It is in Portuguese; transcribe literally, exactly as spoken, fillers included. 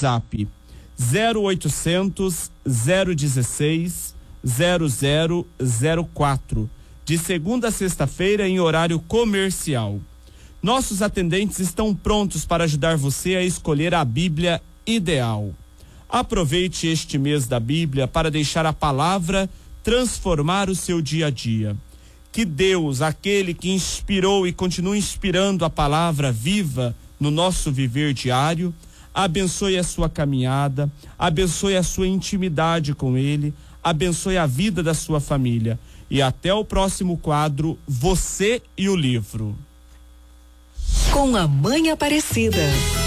WhatsApp zero oitocentos, zero dezesseis, zero zero zero quatro, de segunda a sexta-feira em horário comercial. Nossos atendentes estão prontos para ajudar você a escolher a Bíblia ideal. Aproveite este mês da Bíblia para deixar a palavra transformar o seu dia a dia. Que Deus, aquele que inspirou e continua inspirando a palavra viva no nosso viver diário, abençoe a sua caminhada, abençoe a sua intimidade com Ele, abençoe a vida da sua família. E até o próximo quadro, Você e o Livro. Com a Mãe Aparecida.